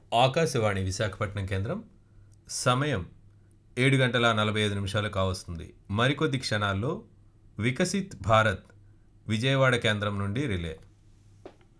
ఆకాశవాణి విశాఖపట్నం కేంద్రం. సమయం 7:45 కావస్తుంది. మరికొద్ది క్షణాల్లో వికసిత్ భారత్ విజయవాడ కేంద్రం నుండి రిలే.